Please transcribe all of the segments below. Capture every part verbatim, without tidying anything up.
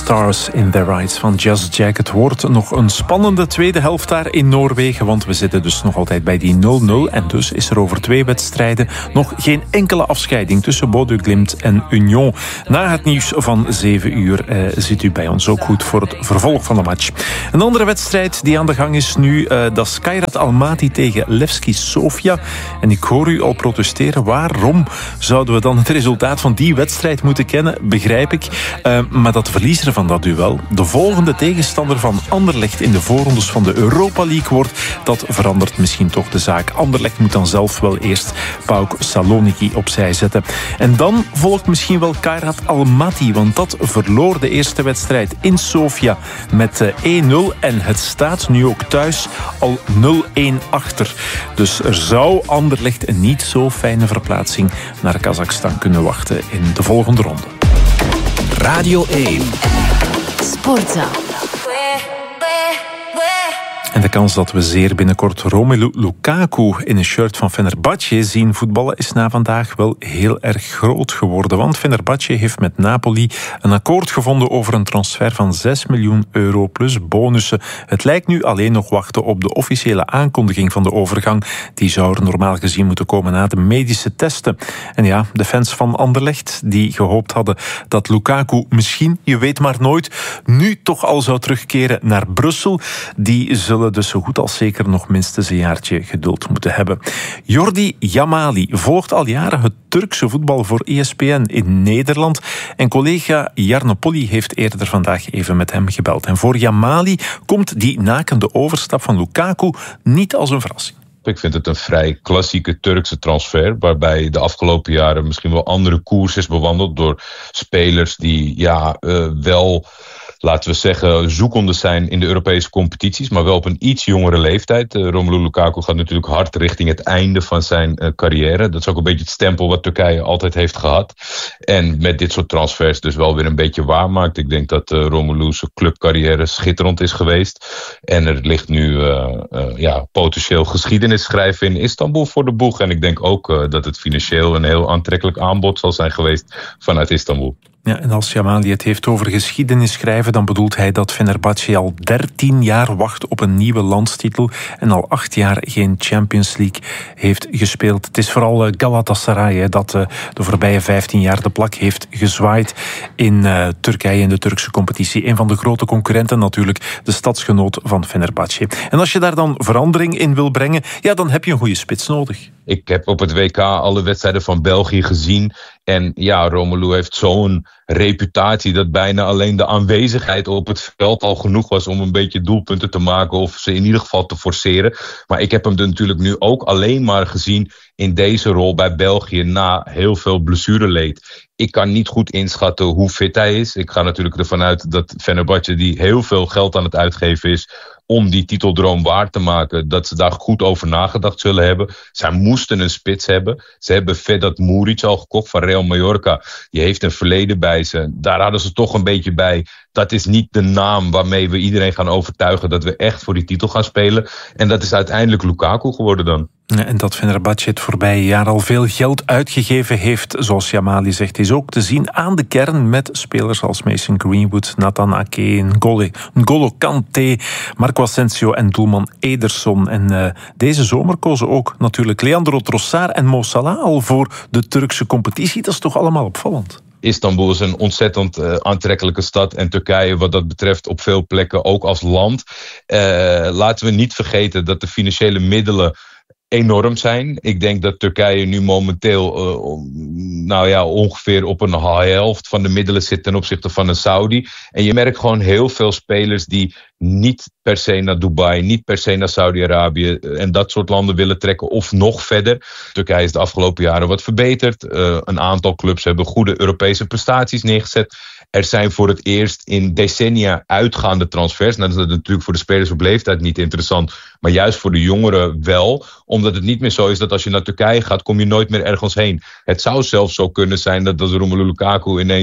Stars in Their Eyes van Just Jack. Het wordt nog een spannende tweede helft daar in Noorwegen, want we zitten dus nog altijd bij die nul nul. En dus is er over twee wedstrijden nog geen enkele afscheiding tussen Bodø Glimt en Union. Na het nieuws van zeven uur eh, zit u bij ons ook goed voor het vervolg van de match. Een andere wedstrijd die aan de gang is nu, eh, dat is Kairat Almaty tegen Levski Sofia. En ik hoor u al protesteren. Waarom zouden we dan het resultaat van die wedstrijd moeten kennen? Begrijp ik. Uh, maar dat verliezer van dat duel, de volgende tegenstander van Anderlecht in de voorrondes van de Europa League wordt, dat verandert misschien toch de zaak. Anderlecht moet dan zelf wel eerst PAOK Saloniki opzij zetten. En dan volgt misschien wel Kairat Almaty, want dat verloor de eerste wedstrijd in Sofia met uh, één nul. En het staat nu ook thuis al nul één achter. Dus er zou Anderlecht een niet zo fijne verplaatsing naar Kazachstan kunnen wachten in de volgende ronde. Radio één. Sportza. En de kans dat we zeer binnenkort Romelu Lukaku in een shirt van Fenerbahce zien voetballen is na vandaag wel heel erg groot geworden. Want Fenerbahce heeft met Napoli een akkoord gevonden over een transfer van zes miljoen euro plus bonussen. Het lijkt nu alleen nog wachten op de officiële aankondiging van de overgang. Die zou er normaal gezien moeten komen na de medische testen. En ja, de fans van Anderlecht die gehoopt hadden dat Lukaku misschien, je weet maar nooit, nu toch al zou terugkeren naar Brussel, die zullen dus zo goed als zeker nog minstens een jaartje geduld moeten hebben. Jordi Yamali volgt al jaren het Turkse voetbal voor E S P N in Nederland. En collega Jarno Polly heeft eerder vandaag even met hem gebeld. En voor Yamali komt die nakende overstap van Lukaku niet als een verrassing. Ik vind het een vrij klassieke Turkse transfer, waarbij de afgelopen jaren misschien wel andere koers is bewandeld door spelers die ja uh, wel, laten we zeggen, zoekende zijn in de Europese competities, maar wel op een iets jongere leeftijd. Uh, Romelu Lukaku gaat natuurlijk hard richting het einde van zijn uh, carrière. Dat is ook een beetje het stempel wat Turkije altijd heeft gehad. En met dit soort transfers dus wel weer een beetje waarmaakt. Ik denk dat uh, Romelu's clubcarrière schitterend is geweest. En er ligt nu uh, uh, ja, potentieel geschiedenis schrijven in Istanbul voor de boeg. En ik denk ook uh, dat het financieel een heel aantrekkelijk aanbod zal zijn geweest vanuit Istanbul. Ja, en als Yamali het heeft over geschiedenis schrijven, dan bedoelt hij dat Fenerbahce al dertien jaar wacht op een nieuwe landstitel en al acht jaar geen Champions League heeft gespeeld. Het is vooral Galatasaray hè, dat uh, de voorbije vijftien jaar de plak heeft gezwaaid in uh, Turkije in de Turkse competitie. Een van de grote concurrenten natuurlijk, de stadsgenoot van Fenerbahce. En als je daar dan verandering in wil brengen, ja, dan heb je een goede spits nodig. Ik heb op het W K alle wedstrijden van België gezien. En ja, Romelu heeft zo'n reputatie dat bijna alleen de aanwezigheid op het veld al genoeg was om een beetje doelpunten te maken of ze in ieder geval te forceren. Maar ik heb hem er natuurlijk nu ook alleen maar gezien in deze rol bij België na heel veel blessureleed. Ik kan niet goed inschatten hoe fit hij is. Ik ga natuurlijk ervan uit dat Fenerbahce, die heel veel geld aan het uitgeven is om die titeldroom waar te maken, dat ze daar goed over nagedacht zullen hebben. Zij moesten een spits hebben. Ze hebben Vedat Muric al gekocht van Real Mallorca. Die heeft een verleden bij ze. Daar hadden ze toch een beetje bij. Dat is niet de naam waarmee we iedereen gaan overtuigen dat we echt voor die titel gaan spelen. En dat is uiteindelijk Lukaku geworden dan. En dat Fenerbahce het voorbije jaar al veel geld uitgegeven heeft, zoals Yamali zegt, is ook te zien aan de kern met spelers als Mason Greenwood, Nathan Ake, N'Golo, N'Golo Kanté, Marco Asensio en doelman Ederson. En uh, deze zomer kozen ook natuurlijk Leandro Trossard en Mo Salah al voor de Turkse competitie. Dat is toch allemaal opvallend? Istanbul is een ontzettend uh, aantrekkelijke stad en Turkije wat dat betreft op veel plekken ook als land. Uh, laten we niet vergeten dat de financiële middelen enorm zijn. Ik denk dat Turkije nu momenteel uh, nou ja, ongeveer op een helft van de middelen zit ten opzichte van een Saudi. En je merkt gewoon heel veel spelers die niet per se naar Dubai, niet per se naar Saudi-Arabië en dat soort landen willen trekken of nog verder. Turkije is de afgelopen jaren wat verbeterd. Uh, een aantal clubs hebben goede Europese prestaties neergezet. Er zijn voor het eerst in decennia uitgaande transfers. Nou, dat is natuurlijk voor de spelers op leeftijd niet interessant, maar juist voor de jongeren wel. Omdat het niet meer zo is dat als je naar Turkije gaat, kom je nooit meer ergens heen. Het zou zelfs zo kunnen zijn dat als Romelu Lukaku ineens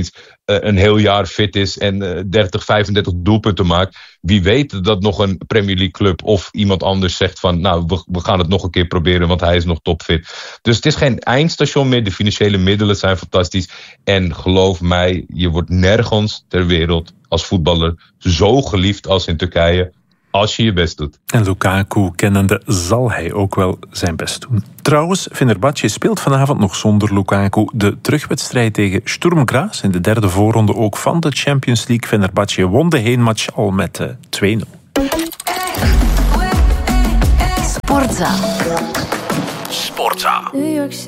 uh, een heel jaar fit is en uh, dertig, vijfendertig doelpunten maakt. Wie weet dat nog een Premier League club of iemand anders zegt van nou, we, we gaan het nog een keer proberen, want hij is nog topfit. Dus het is geen eindstation meer. De financiële middelen zijn fantastisch. En geloof mij, je wordt nergens ter wereld als voetballer zo geliefd als in Turkije, als je je best doet. En Lukaku kennende zal hij ook wel zijn best doen. Trouwens, Fenerbahce speelt vanavond nog zonder Lukaku de terugwedstrijd tegen Sturm Graz in de derde voorronde ook van de Champions League. Fenerbahce won de heenmatch al met uh, twee nul. Sportza. Sportza. New York City.